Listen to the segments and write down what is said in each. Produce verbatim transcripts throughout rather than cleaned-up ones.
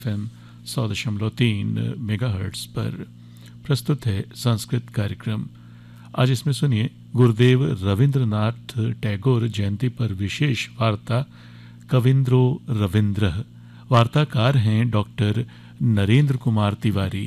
FM सौ दशमलव तीन मेगाहर्ट्ज पर प्रस्तुत है संस्कृत कार्यक्रम। आज इसमें सुनिए गुरुदेव रविंद्रनाथ टैगोर जयंती पर विशेष वार्ता कविंद्रो रविंद्र। वार्ताकार हैं डॉक्टर नरेंद्र कुमार तिवारी।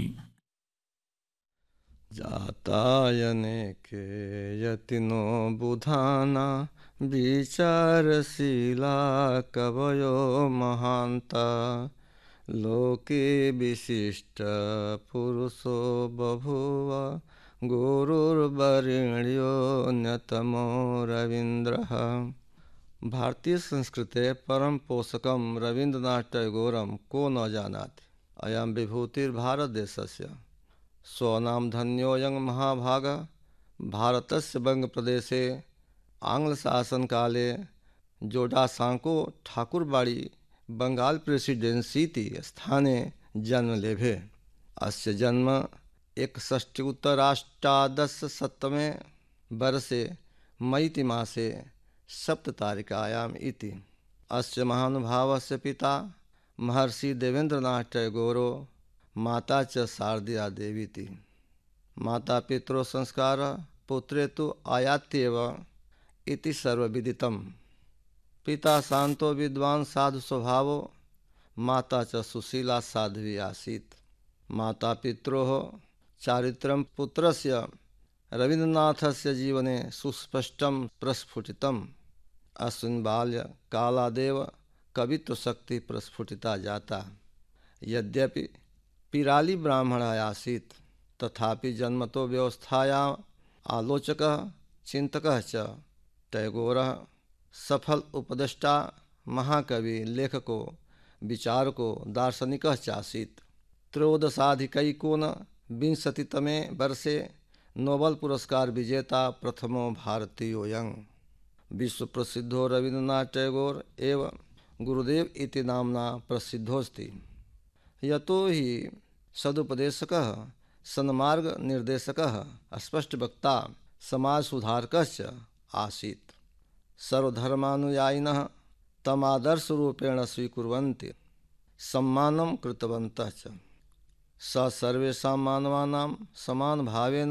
जातायने के यतिनो बुधाना विचारशीला कवयो महांता लोके विशिष्ट पुरुषो बभूव गुरुर्वरेण्यो न्यतमो रवीन्द्रः। भारतीय संस्कृते परम पोषकम रवीन्द्रनाथ टैगोरम को न जानाति। अयं विभूतिर्भारत देशस्य स्वनाम धन्योऽयं महाभाग। भारतस्य बंगप्रदेशे आंग्लशासन काले जोडासांको ठाकुरबाड़ी बंगाल प्रेसिडेंसीति स्थाने जन्म लेभे। अस्य जन्म एकषष्ट्युत्तराष्टादशशततमे वर्षे मईति मासे सप्ततारिकायाम् इति। अस्य महानुभावस्य पिता महर्षि देवेंद्रनाथ टैगोरो माता च शारदीया देवीति। माता पितरो संस्कार पुत्रे तु आयात्येव इति सर्वविदितम्। पिता शांतो विद्वान् साधु स्वभावो, माता च सुशीला साध्वी आसीत्। माता पित्रोः चारित्रं पुत्रस्य रवीन्द्रनाथस्य जीवने सुस्पष्टं प्रस्फुटितम्। अस्मिन् बाल्यकालादेव कवित्वशक्ति प्रस्फुटिता जाता। यद्यपि पिराली ब्राह्मणः आसीत् तथापि जन्मतो व्यवस्थायां आलोचकः चिन्तकः च। टैगोरः सफल उपदेष्टा, महाकवि, लेखको, विचारको, दार्शनिकः च आसीत्। त्रयोदशाधिकैकोनविंशतितमे वर्षे नोबेल पुरस्कार विजेता प्रथमो भारतीयोऽयं। विश्वप्रसिद्धो रवीन्द्रनाथ टैगोर एव गुरुदेव इति नाम्ना प्रसिद्धोऽस्ति। यतो हि सदुपदेशकः, सन्मार्ग निर्देशकः, स्पष्टवक्ता, समाजसुधारकश्च आसीत्। सर्वधर्मानुयायिनः तम् आदर्शरूपेण स्वीकुर्वन्ति, सम्मानं कृतवन्तः च। स सर्वेषां मानवानां समानभावेन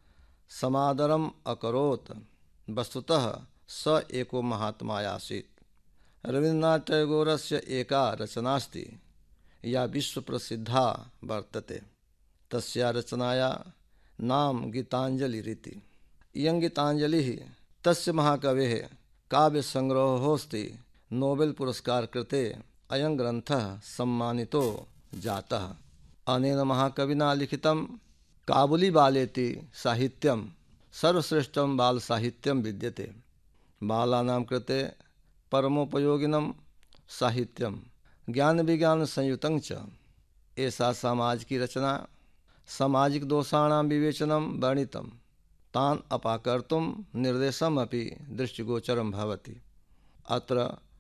समादरम् अकरोत्। वस्तुतः स एको महात्मा आसीत्। रवीन्द्रनाथ टैगोरस्य एका रचनास्ति या विश्वप्रसिद्धा वर्तते। तस्या रचनाया नाम गीताञ्जलिरिति। इयं गीताञ्जलिः तस्य महाकवेः काव्यसङ्ग्रहोऽस्ति। नोबेल पुरस्कार कृते अयं ग्रन्थः सम्मानितो जातः। अनेन महाकविना लिखितं काबुलीबालेति साहित्यं सर्वश्रेष्ठं बालसाहित्यं विद्यते। बालानां कृते परमोपयोगिनं साहित्यं ज्ञानविज्ञानसंयुतं च। एषा सामाजिकी रचना सामाजिक दोषाणां विवेचनं वर्णितं, तान् अपाकर्तुं निर्देशमपि दृष्टिगोचरं भवति। अत्र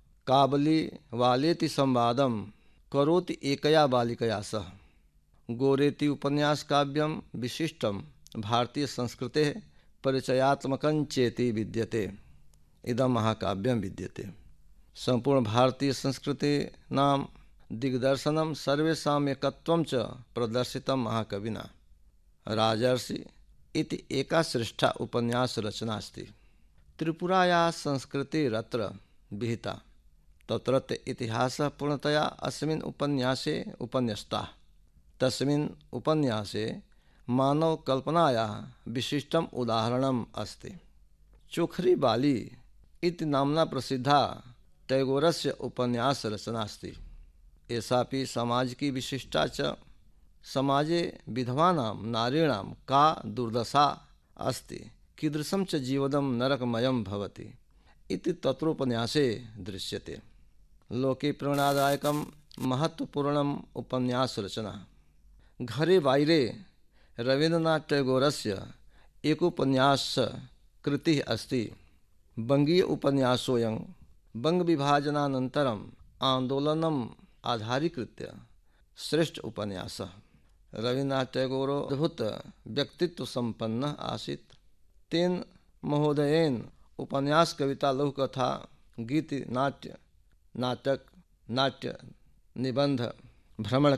काबुलीवालेति संवादं करोति एकया बालिकया सह। गोरेति उपन्यासकाव्यं विशिष्टं भारतीय संस्कृतेः परिचयात्मकं चेति विद्यते। इदं महाकाव्यं विद्यते। संपूर्ण भारतीय संस्कृतीनां दिग्दर्शनं सर्वेषाम् एकत्वं च प्रदर्शितं महाकविना। राजर्षि इति एका श्रेष्ठा उपन्यास रचना अस्ति। त्रिपुरायाः संस्कृतिरत्र विहिता। तत्रत्य इतिहासः पूर्णतया अस्मिन् उपन्यासे उपन्यस्तः। तस्मिन् उपन्यासे मानवकल्पनायाः विशिष्टम् उदाहरणम् अस्ति। चोखरी बाली इति नाम्ना प्रसिद्धा टैगोरस्य उपन्यास रचना अस्ति। एषापि सामाजिकी विशिष्टा च। समाजे विधवानां नारीणां का दुर्दशा अस्ति, कीदृशं च जीवनं नरकमयं भवति इति तत्रोपन्यासे दृश्यते। लोके प्रेरणादायकं महत्वपूर्णम् उपन्यास रचना। घरे बाइरे रवीन्द्रनाथ टैगोरस्य एकोपन्यास कृतिः अस्ति। बंगीय उपन्यासोऽयं बंगविभाजनानन्तरम् आन्दोलनम् आधारीकृत्य श्रेष्ठ उपन्यासः। रवीन्द्रनाथ टैगोर अद्भुत व्यक्तित्व संपन्नः आसीत्। तेन महोदयेन उपन्यास, कविता, लघुकथा, गीत, नाट्य, नाटक, नाट्य निबंध, भ्रमण